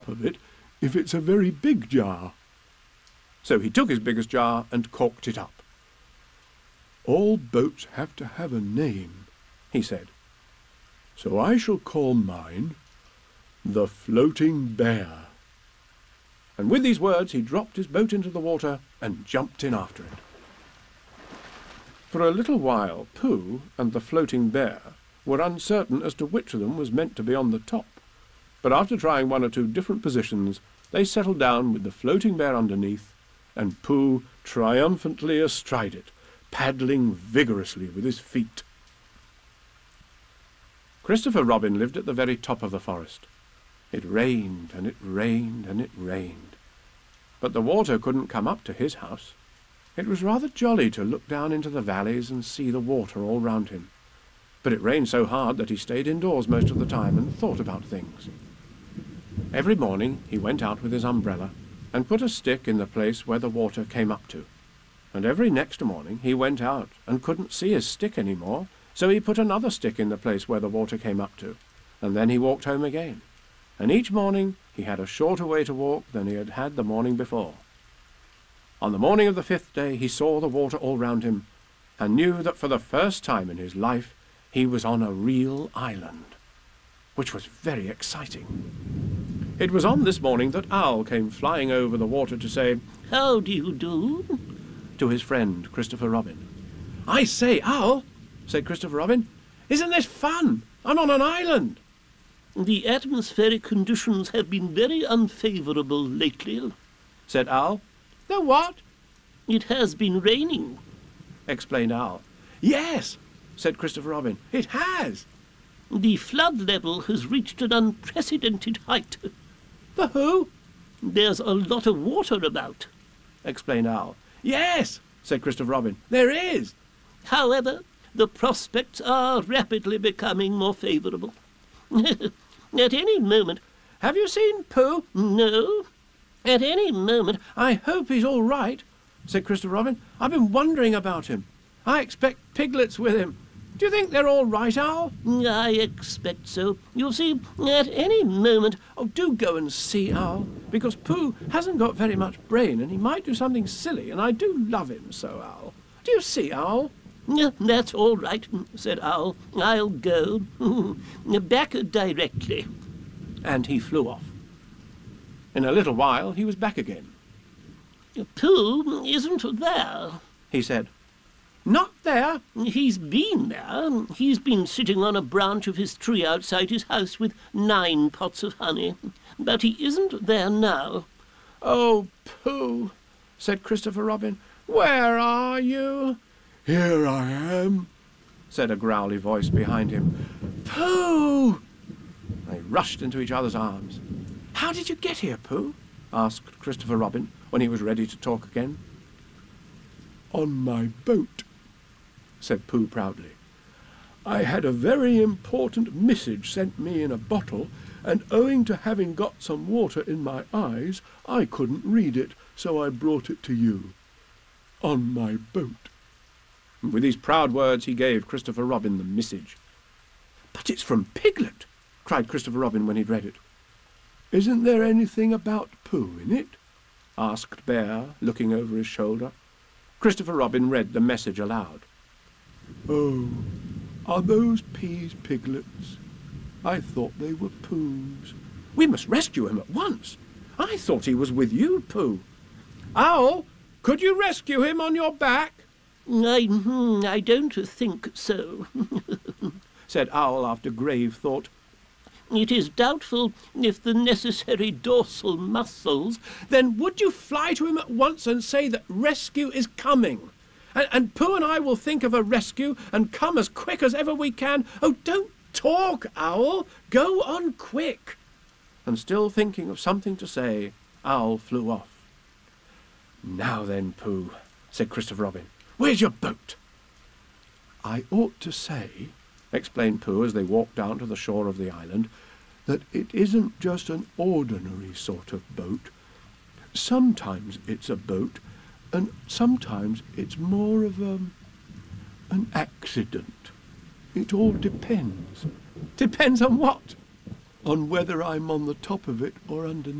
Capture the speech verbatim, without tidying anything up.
of it if it's a very big jar. So he took his biggest jar and corked it up. All boats have to have a name, he said. So I shall call mine the Floating Bear. And with these words he dropped his boat into the water and jumped in after it. For a little while Pooh and the Floating Bear were uncertain as to which of them was meant to be on the top, but after trying one or two different positions they settled down with the Floating Bear underneath and Pooh triumphantly astride it, paddling vigorously with his feet. Christopher Robin lived at the very top of the forest. It rained and it rained and it rained, but the water couldn't come up to his house. It was rather jolly to look down into the valleys and see the water all round him, but it rained so hard that he stayed indoors most of the time and thought about things. Every morning he went out with his umbrella and put a stick in the place where the water came up to, and every next morning he went out and couldn't see his stick any more, so he put another stick in the place where the water came up to, and then he walked home again, and each morning he had a shorter way to walk than he had had the morning before. On the morning of the fifth day he saw the water all round him, and knew that for the first time in his life he was on a real island, which was very exciting. It was on this morning that Owl came flying over the water to say, "How do you do?" to his friend Christopher Robin. "I say, Owl," said Christopher Robin, "isn't this fun? I'm on an island." "The atmospheric conditions have been very unfavourable lately," said Owl. "The what?" "It has been raining," explained Owl. "Yes," said Christopher Robin, "it has." "The flood level has reached an unprecedented height." "The who?" "There's a lot of water about," explained Owl. "Yes," said Christopher Robin, "there is." "However, the prospects are rapidly becoming more favourable. At any moment—" "Have you seen Pooh?" "No." "At any moment—" "I hope he's all right," said Christopher Robin. "I've been wondering about him. I expect Piglets with him. Do you think they're all right, Owl?" "I expect so. You see, at any moment—" "Oh, do go and see, Owl, because Pooh hasn't got very much brain and he might do something silly, and I do love him so, Owl. Do you see, Owl?" "That's all right," said Owl. "I'll go. Back directly." And he flew off. In a little while he was back again. "Pooh isn't there," he said. "Not there?" "He's been there. He's been sitting on a branch of his tree outside his house with nine pots of honey. But he isn't there now." "Oh, Pooh," said Christopher Robin, "where are you?" "Here I am," said a growly voice behind him. "Pooh!" They rushed into each other's arms. "How did you get here, Pooh?" asked Christopher Robin when he was ready to talk again. "On my boat," said Pooh proudly. "I had a very important message sent me in a bottle, and owing to having got some water in my eyes, I couldn't read it, so I brought it to you. On my boat." And with these proud words he gave Christopher Robin the message. "But it's from Piglet!" cried Christopher Robin when he'd read it. "Isn't there anything about Pooh in it?" asked Bear, looking over his shoulder. Christopher Robin read the message aloud. "Oh, are those peas Piglets? I thought they were Pooh's." "We must rescue him at once. I thought he was with you, Pooh. Owl, could you rescue him on your back?" I, I don't think so," said Owl after grave thought. "It is doubtful if the necessary dorsal muscles—" "Then would you fly to him at once and say that rescue is coming? And, and Pooh and I will think of a rescue and come as quick as ever we can. Oh, don't talk, Owl. Go on quick." And still thinking of something to say, Owl flew off. "Now then, Pooh," said Christopher Robin, "where's your boat?" "I ought to say," explained Pooh as they walked down to the shore of the island, "that it isn't just an ordinary sort of boat. Sometimes it's a boat, and sometimes it's more of a, an accident. It all depends." "Depends on what?" on whether I'm on the top of it or underneath.